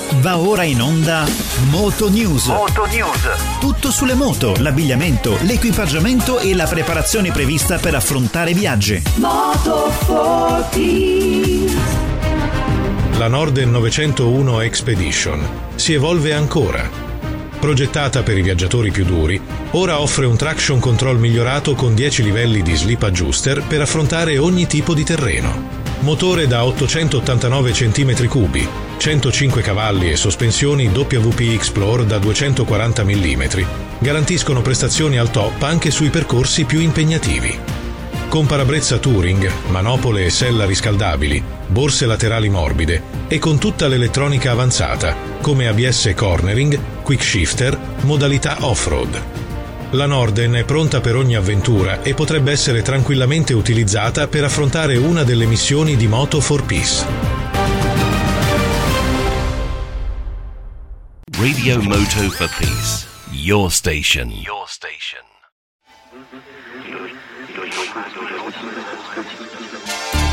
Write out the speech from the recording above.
Va ora in onda Moto News. Tutto sulle moto, l'abbigliamento, l'equipaggiamento e la preparazione prevista per affrontare viaggi. La Norden 901 Expedition si evolve ancora. Progettata per i viaggiatori più duri, ora offre un traction control migliorato con 10 livelli di slip adjuster per affrontare ogni tipo di terreno. Motore da 889 cm3, 105 cavalli e sospensioni WP Explore da 240 mm garantiscono prestazioni al top anche sui percorsi più impegnativi. Con parabrezza Touring, manopole e sella riscaldabili, borse laterali morbide e con tutta l'elettronica avanzata, come ABS cornering, quick shifter, modalità off-road. La Norden è pronta per ogni avventura e potrebbe essere tranquillamente utilizzata per affrontare una delle missioni di Moto for Peace. Radio Moto for Peace. Your station.